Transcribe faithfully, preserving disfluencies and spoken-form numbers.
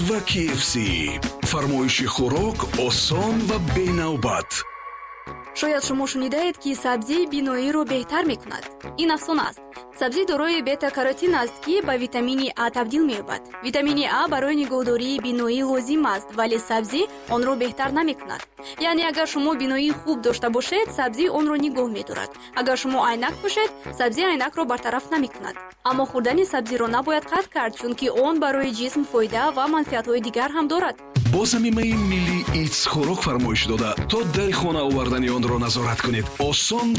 و کی اف سی. فرمایش خوراک آسان و بی‌نوبت. شاید شما شنیدید که سبزی بینایی رو بهتر میکند. این افسانه است. سبزی دارای بتا کاروتین است که به ویتامین A تبدیل می‌یابد. ویتامین A برای نگهداری بینایی لازم است، ولی سبزی آن را بهتر نمی‌کند. یعنی اگر شما بینایی خوب داشته باشید، سبزی آن را نگه می‌دارد. اگر شما عینک باشید، سبزی عینک را برطرف نمی‌کند. اما خوردن سبزی را نباید قطع کرد، چون که آن برای جسم فایده و منفعت‌های دیگر هم دارد. با زمینه ملی ایتس خوراک فرمایش داده تا در خانه آوردن آن را نظارت کنید. آسان